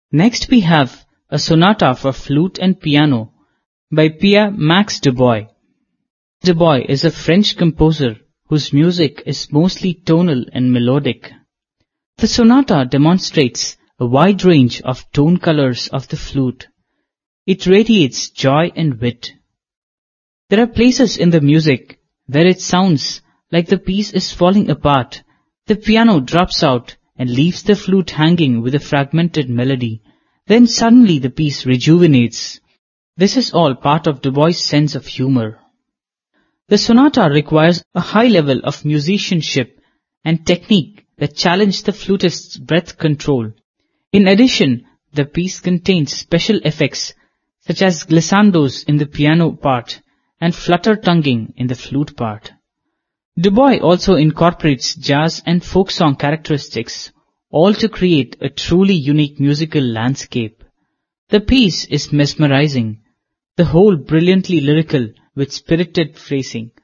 Next we have a sonata for flute and piano by Pierre-Max Dubois. Dubois is a French composer whose music is mostly tonal and melodic. The sonata demonstrates a wide range of tone colors of the flute. It radiates joy and wit. There are places in the music where it sounds like the piece is falling apart. The piano drops out and leaves the flute hanging with a fragmented melody. Then suddenly the piece rejuvenates. This is all part of Dubois' sense of humor. The sonata requires a high level of musicianship and technique that challenge the flutist's breath control. In addition, the piece contains special effects such as glissandos in the piano part and flutter-tonguing in the flute part. Dubois also incorporates jazz and folk song characteristics, all to create a truly unique musical landscape. The piece is mesmerizing, the whole brilliantly lyrical with spirited phrasing.